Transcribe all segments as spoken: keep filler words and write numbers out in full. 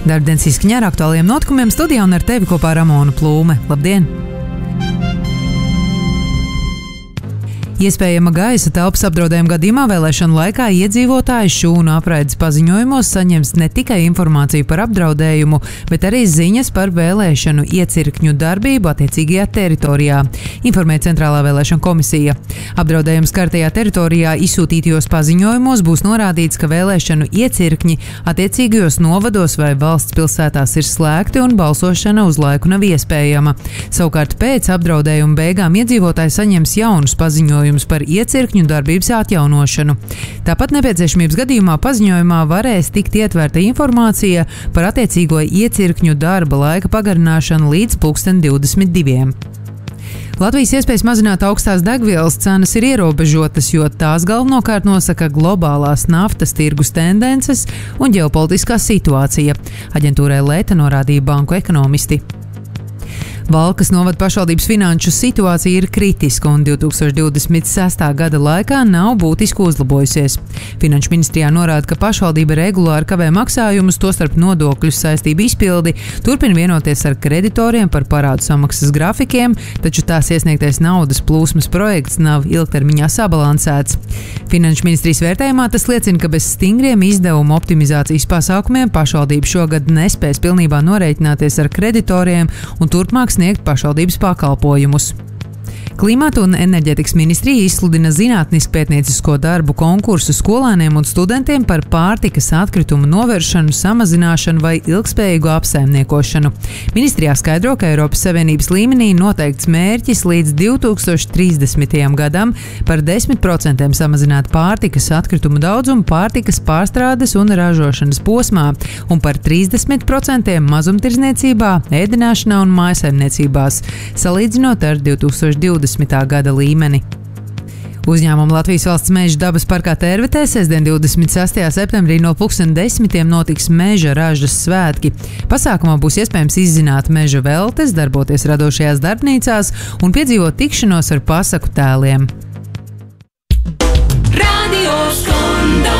Darbdienas izskaņā ar aktuāliem notikumiem studijā un ar tevi kopā Ramona Plūme. Labdien! Iespējama gaisa telpas apdraudējuma gadījumā vēlēšanu laikā iedzīvotāji šūnu apraides paziņojumos saņems ne tikai informāciju par apdraudējumu, bet arī ziņas par vēlēšanu iecirkņu darbību attiecīgajā teritorijā, informē Centrālā vēlēšana komisija. Apdraudējums skartajā teritorijā izsūtītajos paziņojumos būs norādīts, ka vēlēšanu iecirkņi attiecīgajos novados vai valsts pilsētās ir slēgti un balsošana uz laiku nav iespējama. Savukārt pēc apdraudējuma beigām iedzīvotāji saņems jaunus paziņojumus par iecirkņu darbības atjaunošanu. Tāpat nepieciešamības gadījumā paziņojumā varēs tikt ietverta informācija par attiecīgo iecirkņu darba laika pagarināšanu līdz pulksten divdesmit diviem. Latvijas iespējas mazināt augstās degvielas cenas ir ierobežotas, jo tās galvenokārt nosaka globālās naftas tirgus tendences un ģeopolitiskā situācija, aģentūrai Lēta norādīja banku ekonomisti. Valkas novada pašvaldības finanšu situācija ir kritiska un divi tūkstoši divdesmit sestā gada laikā nav būtiski uzlabojusies. Finanšu ministrijā norāda, ka pašvaldība regulāri kavē maksājumus, tostarp nodokļu saistību izpildi, turpina vienoties ar kreditoriem par parādu samaksas grafikiem, taču tās iesniegtais naudas plūsmas projekts nav ilgtermiņā sabalansēts. Finanšu ministrijas vērtējumā tas liecina, ka bez stingriem izdevumu optimizācijas pasākumiem pašvaldība šogad nespēs pilnībā norēķināties ar kreditoriem un turpmāk sniegt pašvaldības pakalpojumus. Klimata un enerģētikas ministrija izsludina zinātnisku pētniecisko darbu konkursu skolēniem un studentiem par pārtikas atkritumu novēršanu, samazināšanu vai ilgspējīgu apsaimniekošanu. Ministrijā skaidro, ka Eiropas Savienības līmenī noteikts mērķis līdz divi tūkstoši trīsdesmitajam gadam par desmit procentiem samazināt pārtikas atkritumu daudzumu pārtikas pārstrādes un ražošanas posmā un par trīsdesmit procentiem mazumtirdzniecībā, ēdināšanā un mājsaimniecībās, salīdzinot ar divi tūkstoši divdesmitā gada līmeni. Uzņēmuma Latvijas Valsts meža dabas parkā Tērvetē sestdien divdesmit sestajā septembrī no pulksten desmitiem notiks meža ražas svētki. Pasākumā būs iespējams izzināt meža veltes, darboties radošajās darbnīcās un piedzīvot tikšanos ar pasaku tēliem. Radio Skondo.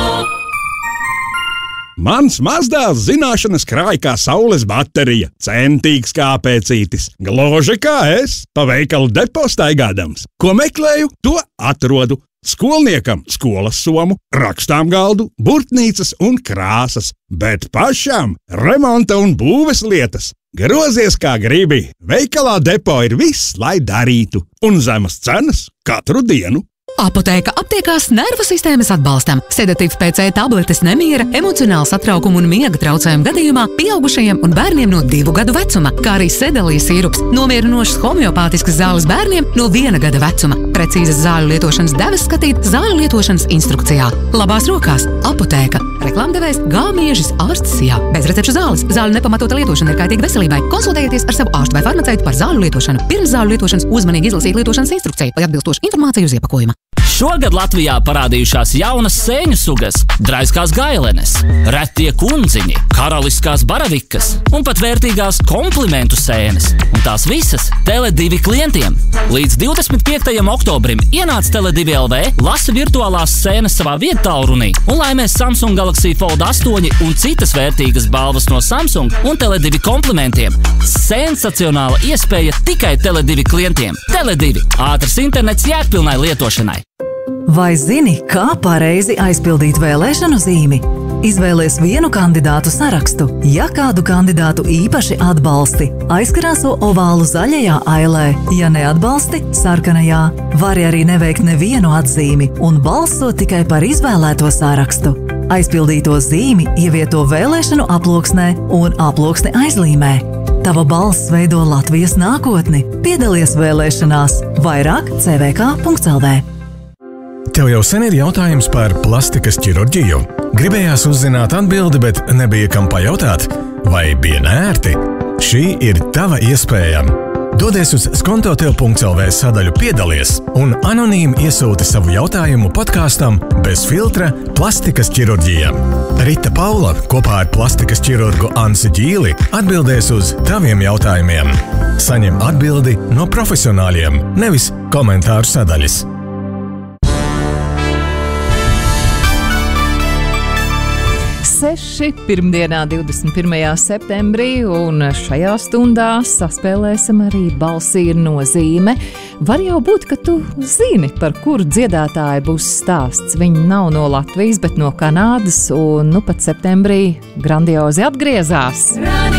Mans mazdēls zināšanas krāj kā saules baterija, centīgs kā pēcītis, gluži kā es, pa veikalu depo staigādams. Ko meklēju, to atrodu. Skolniekam skolas somu, rakstām galdu, burtnīcas un krāsas, bet pašam remonta un būves lietas. Grozies kā gribi, veikalā depo ir viss, lai darītu, un zemas cenas katru dienu. Apotēka aptiekās nervu sistēmas atbalstam. Sedatīvu P C tabletes nemiera, emocionālu satraukumu un miega traucējumu gadījumā pieaugušajiem un bērniem no divu gadu vecuma, kā arī sedalijas sīrups, nomierinošas homeopātiskas zāles bērniem no viena gada vecuma. Precīzas zāļu lietošanas devas skatīt zāļu lietošanas instrukcijā. Labās rokās Apotēka. Reklāmdevējs Gāmiežis ārsts Sijā. Bezrecepšu zāles. Zāļu nepamatota lietošana ir kaitīga veselībai. Konsultējieties ar savu ārstu vai farmaceitu par zāļu lietošanu. Pirms zāļu lietošanas uzmanīgi izlasīt lietošanas instrukciju vai atbilstošu informāciju uz iepakojuma. Šogad Latvijā parādījušās jaunas sēņu sugas, draiskās gailenes, retie kundziņi, karaliskās baravikas un pat vērtīgās komplimentu sēnes. Un tās visas Tele divi klientiem. Līdz divdesmit piektajam oktobrim ienāc Tele divi L V, lasi virtuālās sēnes savā viedtālrunī un laimēs Samsung Galaxy Fold astoņi un citas vērtīgas balvas no Samsung un Tele divi komplimentiem. Sensacionāla iespēja tikai Tele divi klientiem. Tele divi – ātrs internets jēgpilnai lietošanai. Vai zini, kā pareizi aizpildīt vēlēšanu zīmi? Izvēlies vienu kandidātu sarakstu. Ja kādu kandidātu īpaši atbalsti, aizkrāso ovālu zaļajā ailē. Ja neatbalsti, sarkanajā. Vari arī neveikt nevienu atzīmi un balsot tikai par izvēlēto sarakstu. Aizpildīto zīmi ievieto vēlēšanu aploksnē un aploksni aizlīmē. Tava balss veido Latvijas nākotni. Piedalies vēlēšanās. Vairāk c v k punkts l v. Tev jau sen ir jautājums par plastikas ķirurģiju? Gribējās uzzināt atbildi, bet nebija kam pajautāt? Vai bija neērti? Šī ir tava iespēja. Dodies uz skontotev punkts l v sadaļu piedalies un anonīmi iesūti savu jautājumu podkāstam Bez filtra plastikas ķirurģija. Rita Paula kopā ar plastikas ķirurgu Ansi Ģīli atbildēs uz taviem jautājumiem. Saņem atbildi no profesionāļiem, nevis komentāru sadaļas. seši, pirmdienā, divdesmit pirmajā septembrī, un šajā stundā saspēlēsim arī Balsī ir nozīme. Var jau būt, ka tu zini, par kuru dziedātāju būs stāsts. Viņi nav no Latvijas, bet no Kanādas, un nu pat septembrī grandiozi atgriezās.